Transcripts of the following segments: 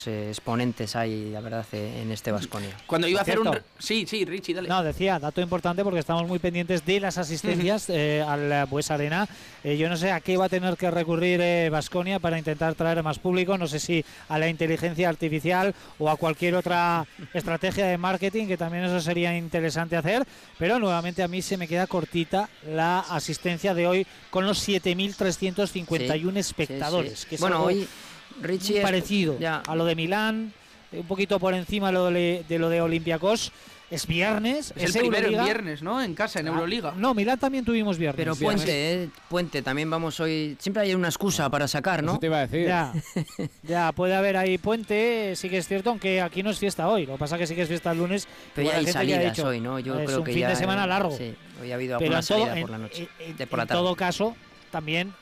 exponentes hay, la verdad, en este Baskonia. Cuando iba a hacer Cierto. Sí, Richie, dale. No, decía, dato importante porque estamos muy pendientes de las asistencias al Buesa Arena. Yo no sé a qué va a tener que recurrir Baskonia para intentar traer más público, no sé si a la inteligencia artificial o a cualquier otra estrategia de marketing, que también eso sería interesante hacer, pero nuevamente a mí se me queda cortita la asistencia de hoy con los 7.351 espectadores, sí. que es bueno, algo hoy Richie muy parecido a lo de Milán, un poquito por encima de lo de Olympiacos. Es viernes, es el primero Euroliga. En viernes, ¿no? En casa, en Euroliga. No, Milán también tuvimos viernes. Pero puente, también vamos hoy. Siempre hay una excusa para sacar, ¿no? Eso te iba a decir. Ya, puede haber ahí puente, sí que es cierto, aunque aquí no es fiesta hoy. Lo que pasa es que sí que es fiesta el lunes. Pero ya hay salidas hoy, ¿no? Yo es creo un que fin ya de semana largo. Sí, hoy ha habido alguna salida por la noche, por la tarde. En todo caso, también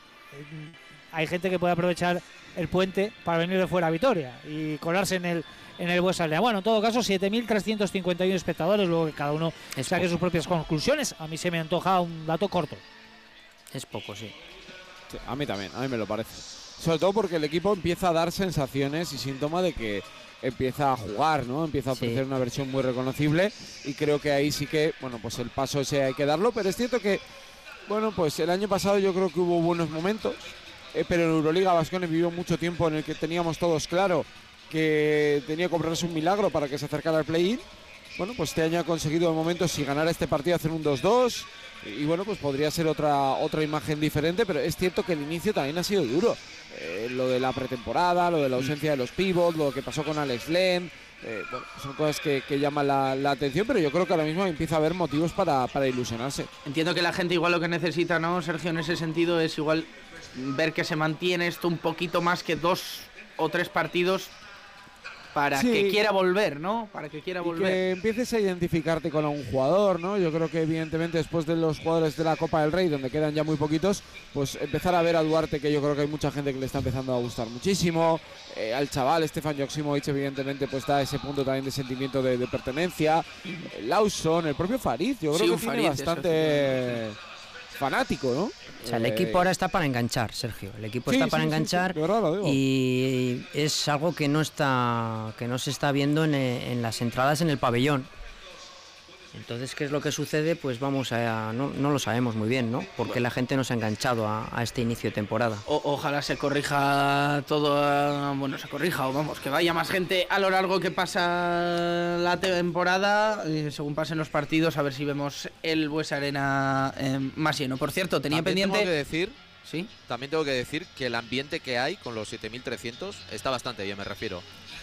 hay gente que puede aprovechar el puente para venir de fuera a Vitoria y colarse en el Buesa Arena. Bueno, en todo caso, 7.351 espectadores, luego que cada uno saque sus propias conclusiones. A mí se me antoja un dato corto. Es poco, sí. Sí, a mí también, a mí me lo parece. Sobre todo porque el equipo empieza a dar sensaciones y síntomas de que empieza a jugar, ¿no? Empieza a ofrecer una versión muy reconocible y creo que ahí sí que, bueno, pues el paso ese hay que darlo, pero es cierto que, bueno, pues el año pasado yo creo que hubo buenos momentos, pero en Euroliga Baskonia vivió mucho tiempo en el que teníamos todos claro que tenía que comprarse un milagro para que se acercara al play-in. Bueno, pues este año ha conseguido de momento, si ganara este partido, hacer un 2-2 y bueno, pues podría ser otra imagen diferente, pero es cierto que el inicio también ha sido duro. Lo de la pretemporada, lo de la ausencia de los pivots, lo que pasó con Alex Len, bueno, son cosas que llaman la atención, pero yo creo que ahora mismo empieza a haber motivos para ilusionarse. Entiendo que la gente igual lo que necesita, ¿no, Sergio? En ese sentido es igual ver que se mantiene esto un poquito más que 2 o 3 partidos para que quiera volver, ¿no? Para que quiera volver. Que empieces a identificarte con un jugador, ¿no? Yo creo que evidentemente después de los jugadores de la Copa del Rey, donde quedan ya muy poquitos, pues empezar a ver a Duarte, que yo creo que hay mucha gente que le está empezando a gustar muchísimo. Al chaval Stefan Joksimovic, evidentemente, pues está ese punto también de sentimiento de pertenencia. Lawson, el propio Farid, yo creo que tiene bastante fanático, ¿no? O sea, el equipo ahora está para enganchar, Sergio. El equipo está para enganchar de verdad lo digo. Y es algo que no se está viendo en las entradas en el pabellón. Entonces, ¿qué es lo que sucede? Pues no lo sabemos muy bien, ¿no? Porque la gente no se ha enganchado a este inicio de temporada. Ojalá se corrija todo, se corrija, o vamos, que vaya más gente a lo largo que pasa la temporada, según pasen los partidos, a ver si vemos el Buesa Arena más lleno. Por cierto, tenía pendiente... También tengo que decir que el ambiente que hay con los 7.300 está bastante bien, me refiero.